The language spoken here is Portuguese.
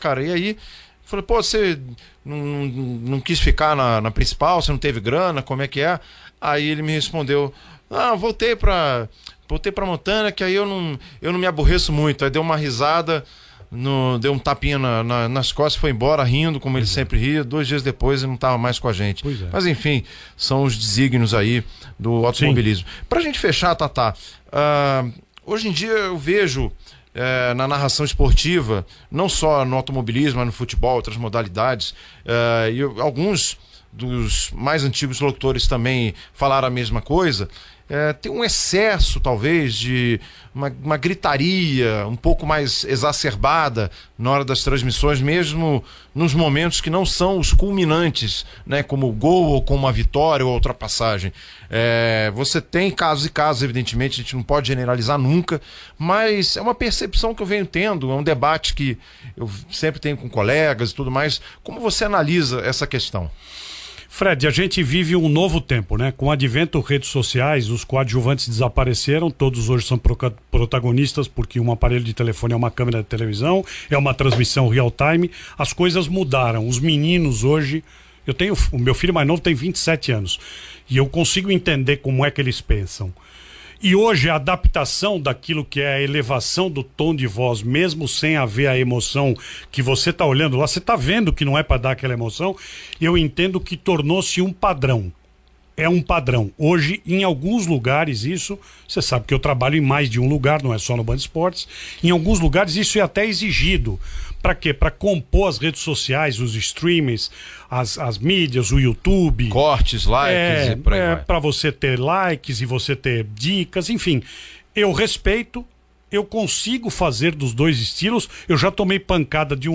cara. E aí, falei, pô, você não quis ficar na principal, você não teve grana, como é que é? Aí ele me respondeu, voltei pra Montana, que aí eu não me aborreço muito. Aí deu uma risada, deu um tapinha nas costas, foi embora rindo, como ele sempre ria. 2 dias depois ele não estava mais com a gente. Mas enfim, são os desígnios aí do automobilismo. Pra gente fechar, Tatá, hoje em dia eu vejo na narração esportiva, não só no automobilismo, mas no futebol, outras modalidades, e alguns dos mais antigos locutores também falaram a mesma coisa. Tem um excesso, talvez, de uma gritaria um pouco mais exacerbada na hora das transmissões, mesmo nos momentos que não são os culminantes, né, como o gol ou como uma vitória ou a ultrapassagem. Você tem casos e casos, evidentemente, a gente não pode generalizar nunca, mas é uma percepção que eu venho tendo, é um debate que eu sempre tenho com colegas e tudo mais. Como você analisa essa questão? Fred, a gente vive um novo tempo, né? Com o advento das redes sociais, os coadjuvantes desapareceram, todos hoje são protagonistas, porque um aparelho de telefone é uma câmera de televisão, é uma transmissão real time, as coisas mudaram. Os meninos hoje, o meu filho mais novo tem 27 anos, e eu consigo entender como é que eles pensam. E hoje a adaptação daquilo que é a elevação do tom de voz, mesmo sem haver a emoção que você está olhando lá, você está vendo que não é para dar aquela emoção, eu entendo que tornou-se um padrão. É um padrão. Hoje, em alguns lugares, isso, você sabe que eu trabalho em mais de um lugar, não é só no Band Esportes, em alguns lugares isso é até exigido. Para quê? Para compor as redes sociais, os streamings, as mídias, o YouTube. Cortes, likes e por aí vai. Para você ter likes e você ter dicas, enfim. Eu respeito, eu consigo fazer dos dois estilos, eu já tomei pancada de um